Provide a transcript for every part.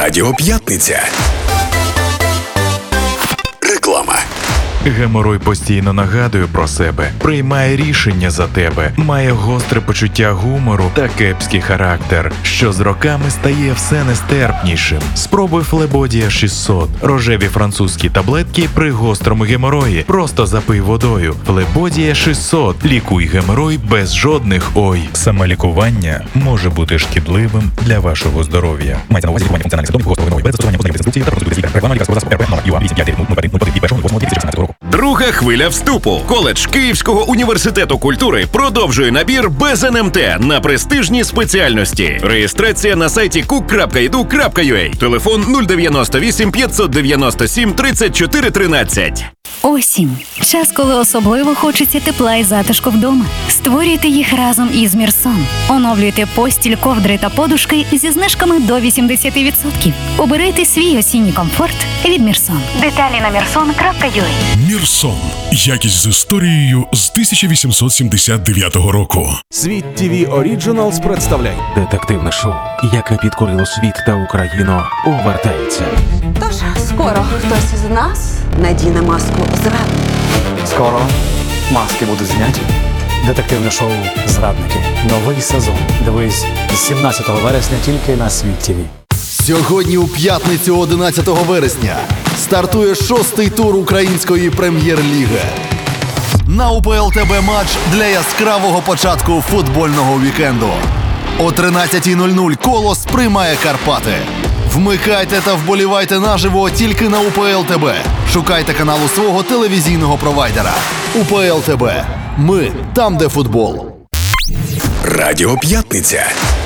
Радіо П'ятниця. Реклама. Геморой постійно нагадує про себе, приймає рішення за тебе, має гостре почуття гумору та кепський характер, що з роками стає все нестерпнішим. Спробуй Флебодія 600. Рожеві французькі таблетки при гострому геморої. Просто запий водою. Флебодія 600. Лікуй геморой без жодних «ой». Самолікування може бути шкідливим для вашого здоров'я. Мається на увазі лікування функціональних симптомів гострого геморою без застосування позитивних інструкцій та процедури лікаря. Реклама лікарського засобу РП номер ЮА 85901 року. Друга хвиля вступу. Коледж Київського університету культури продовжує набір без НМТ на престижні спеціальності. Реєстрація на сайті cook.edu.ua. Телефон 098 597 34 13. Осінь. Час, коли особливо хочеться тепла і затишку вдома. Створюйте їх разом із Мірсон. Оновлюйте постіль, ковдри та подушки зі знижками до 80%. Обирайте свій осінній комфорт від Мірсон. Деталі на mirson.ua. Мірсон. Якість з історією з 1879 року. Світ TV Originals представляє детективне шоу, яке підкорило світ та Україну, повертається. Тож, скоро хтось із нас надіне маску зрадника. Скоро маски будуть зняті. Детективне шоу «Зрадники». Новий сезон. Дивись з 17 вересня тільки на Світ ТВ. Сьогодні у п'ятницю 11 вересня стартує 6-й тур української прем'єр-ліги. На УПЛ ТБ матч для яскравого початку футбольного вікенду. О 13:00 «Колос» приймає Карпати. Вмикайте та вболівайте наживо тільки на УПЛ ТБ. Шукайте каналу свого телевізійного провайдера. УПЛ ТБ. Ми там, де футбол. Радіо П'ятниця.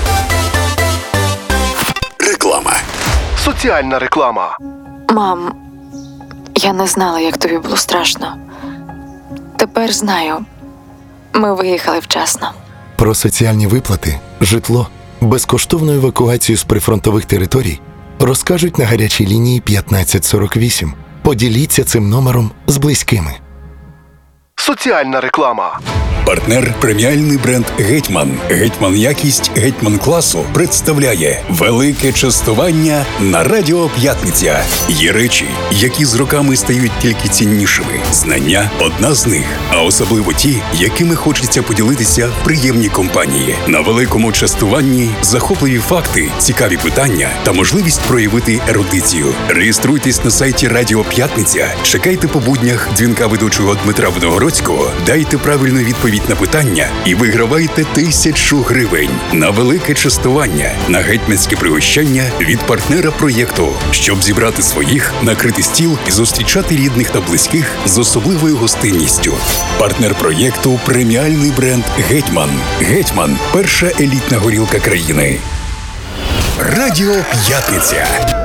Реклама. соціальна реклама. Мам, я не знала, як тобі було страшно. Тепер знаю. Ми виїхали вчасно. Про соціальні виплати, житло, безкоштовну евакуацію з прифронтових територій розкажуть на гарячій лінії 1548. Поділіться цим номером з близькими. Соціальна реклама. Партнер преміальний бренд «Гетьман». «Гетьман якість», «Гетьман класу» представляє велике частування на Радіо П'ятниця. Є речі, які з роками стають тільки ціннішими. Знання – одна з них, а особливо ті, якими хочеться поділитися в приємній компанії. На великому частуванні захопливі факти, цікаві питання та можливість проявити ерудицію. Реєструйтесь на сайті Радіо П'ятниця, чекайте по буднях дзвінка ведучого Дмитра Виногородського, дайте правильну відповідь на питання і вигравайте 1000 гривень на велике частування, на гетьманське пригощання від партнера проєкту, щоб зібрати своїх, накрити стіл і зустрічати рідних та близьких з особливою гостинністю. Партнер проєкту – преміальний бренд «Гетьман». «Гетьман» – перша елітна горілка країни. Радіо П'ятниця.